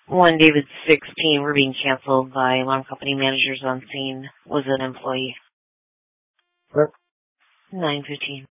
1 David 16, we're being canceled by alarm company managers on scene. Was an employee. What? 9:15.